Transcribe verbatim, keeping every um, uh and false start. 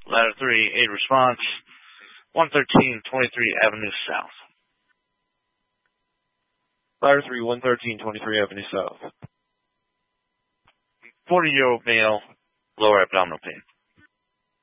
Ladder three, aid response, one thirteen twenty-three Avenue South. Ladder three, one thirteen twenty-three Avenue South. forty-year-old male, lower abdominal pain.